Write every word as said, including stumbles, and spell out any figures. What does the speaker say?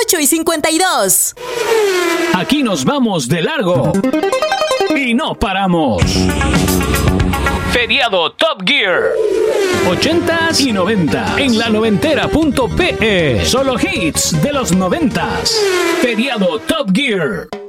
ocho y cincuenta y dos. Aquí nos vamos de largo y no paramos. Feriado Top Gear. ochentas y noventa en la noventera punto pe. Solo hits de los noventas. Feriado Top Gear.